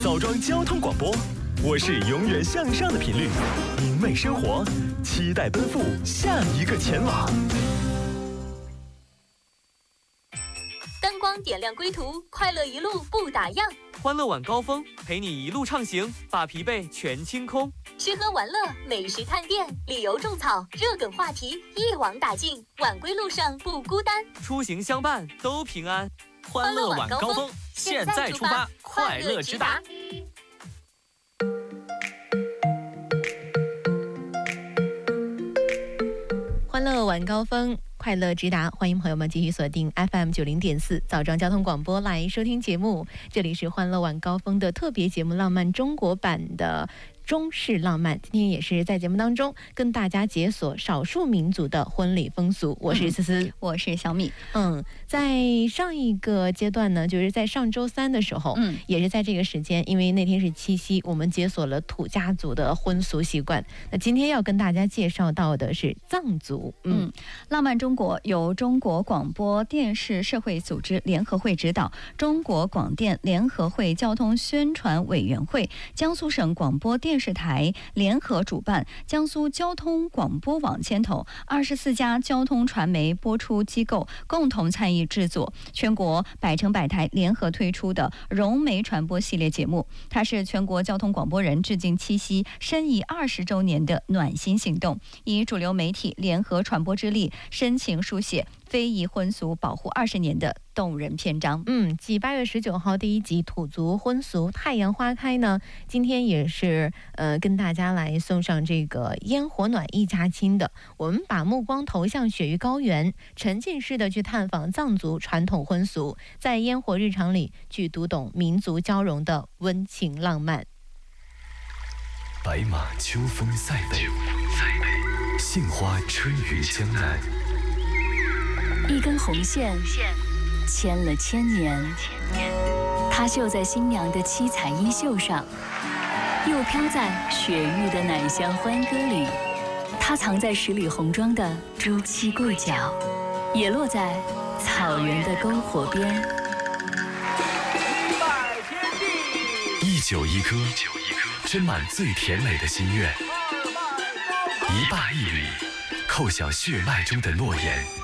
枣庄交通广播，我是永远向上的频率，明媚生活，期待奔赴下一个前往。 灯光点亮归途，快乐一路不打烊。 欢乐晚高峰，陪你一路畅行，把疲惫全清空。 吃喝玩乐、美食探店、旅游种草、热梗话题一网打尽，晚归路上不孤单， 出行相伴都平安。 欢乐晚高峰， 现在出发，快乐直达。 欢乐晚高峰，快乐直达，欢迎朋友们继续锁定 FM90.4枣庄交通广播来收听节目。这里是欢乐晚高峰的特别节目《浪漫中国版》的中式浪漫，今天也是在节目当中跟大家解锁少数民族的婚礼风俗。我是思思， 我是小米。 在上一个阶段呢，就是在上周三的时候，也是在这个时间，因为那天是七夕，我们解锁了土家族的婚俗习惯。那今天要跟大家介绍到的是藏族。 浪漫中国由中国广播电视社会组织联合会指导，中国广电联合会交通宣传委员会、江苏省广播电视台联合主办，江苏交通广播网牵头，24家交通传媒播出机构共同参与制作，全国100城100台联合推出的融媒传播系列节目。它是全国交通广播人致敬七夕申遗20周年的暖心行动，以主流媒体联合传播之力，深情书写非遗婚俗保护20年的动人篇章。 继8月19号第1集土族婚俗太阳花开呢，今天也是跟大家来送上这个烟火暖一家亲的。我们把目光投向雪域高原，沉浸式的去探访藏族传统婚俗，在烟火日常里去读懂民族交融的温情浪漫。 白马秋风塞北，杏花春雨江南。 一根红线牵了1000年，它绣在新娘的七彩衣袖上，又飘在雪域的奶香欢歌里。它藏在十里红妆的朱漆柜角，也落在草原的篝火边。 一酒一歌，斟满最甜美的心愿，一霸一礼，叩响血脉中的诺言。